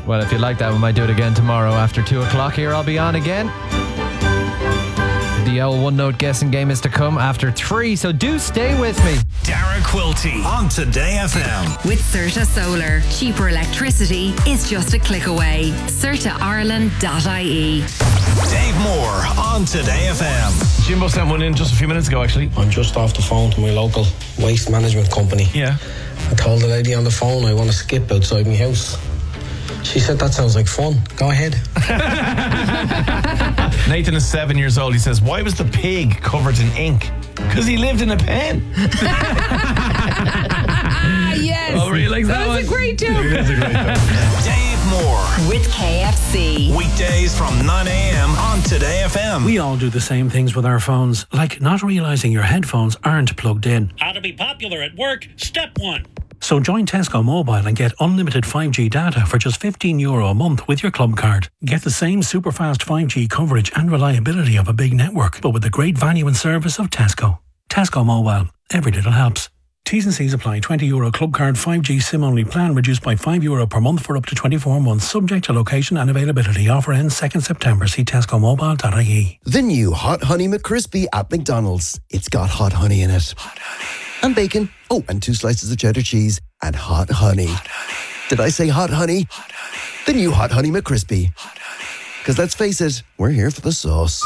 Well, if you like that, we might do it again tomorrow after 2 o'clock here. I'll be on again. The old one-note guessing game is to come after 3, so do stay with me. Dara Quilty on Today FM. With Certa Solar, cheaper electricity is just a click away. CertaIreland.ie. Dave Moore on Today FM. Jimbo sent one in just a few minutes ago, actually. I'm just off the phone to my local waste management company. Yeah. I told the lady on the phone I want to skip outside my house. She said, that sounds like fun. Go ahead. Nathan is 7 years old. He says, why was the pig covered in ink? Because he lived in a pen. Yes. Oh, really likes that was one? a great joke. It is a great joke. Dave Moore. With KFC. Weekdays from 9 a.m. on Today FM. We all do the same things with our phones, like not realising your headphones aren't plugged in. How to be popular at work, step 1. So join Tesco Mobile and get unlimited 5G data for just €15 a month with your club card. Get the same super fast 5G coverage and reliability of a big network, but with the great value and service of Tesco. Tesco Mobile. Every little helps. T's and C's apply. €20 club card 5G SIM only plan reduced by €5 per month for up to 24 months, subject to location and availability. Offer ends 2nd September. See tescomobile.ie. The new Hot Honey McCrispy at McDonald's. It's got hot honey in it. Hot honey. And bacon. Oh, and 2 slices of cheddar cheese. And hot honey. Hot honey. Did I say hot honey? Hot honey. The new Hot Honey McCrispy. Hot honey. Because let's face it, we're here for the sauce.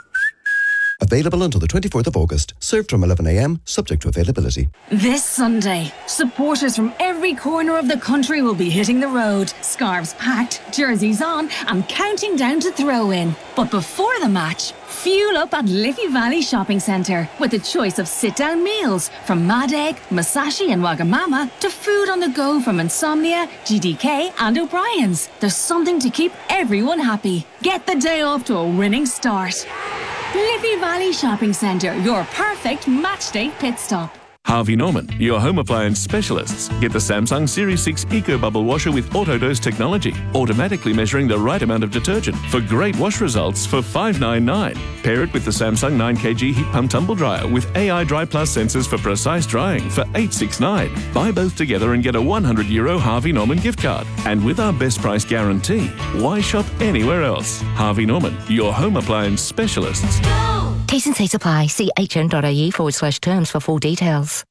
Available until the 24th of August. Served from 11 a.m, subject to availability. This Sunday, supporters from every corner of the country will be hitting the road. Scarves packed, jerseys on, and counting down to throw-in. But before the match, fuel up at Liffey Valley Shopping Centre with a choice of sit-down meals from Mad Egg, Masashi and Wagamama to food on the go from Insomnia, GDK and O'Brien's. There's something to keep everyone happy. Get the day off to a winning start. Liffey Valley Shopping Centre, your perfect matchday pit stop. Harvey Norman, your home appliance specialists. Get the Samsung Series 6 Eco Bubble Washer with Autodose technology, automatically measuring the right amount of detergent for great wash results for $599. Pair it with the Samsung 9kg Heat Pump Tumble Dryer with AI Dry Plus sensors for precise drying for $869. Buy both together and get a €100 Harvey Norman gift card. And with our best price guarantee, why shop anywhere else? Harvey Norman, your home appliance specialists. T's and C's apply. See hn.ie/terms for full details.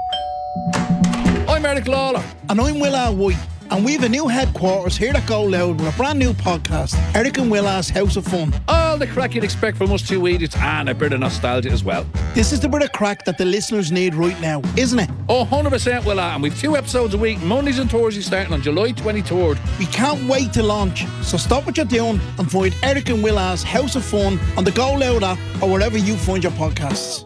I'm Eric Lawler. And I'm Will Al White. And we have a new headquarters here at Go Loud with a brand new podcast, Eric and Will-A's House of Fun. All the crack you'd expect from us two idiots and a bit of nostalgia as well. This is the bit of crack that the listeners need right now, isn't it? Oh, 100% Will, and we've 2 episodes a week, Mondays and Thursdays starting on July 23rd. We can't wait to launch, so stop what you're doing and find Eric and Will-A's House of Fun on the Go Loud app or wherever you find your podcasts.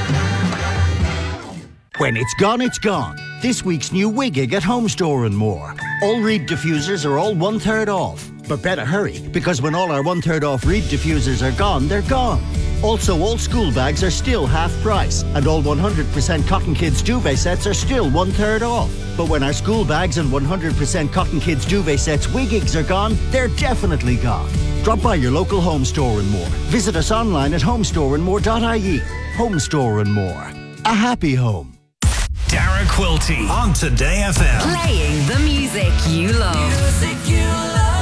When it's gone, it's gone. This week's new Wiggig at Home Store and More. All Reed diffusers are all 1/3 off. But better hurry, because when all our 1/3 off Reed diffusers are gone, they're gone. Also, all school bags are still half price, and all 100% Cotton Kids duvet sets are still 1/3 off. But when our school bags and 100% Cotton Kids duvet sets Wiggigs are gone, they're definitely gone. Drop by your local Home Store and More. Visit us online at homestoreandmore.ie. Home Store and More. A happy home. Dara Quilty on Today FM. Playing the music you love. Music you love.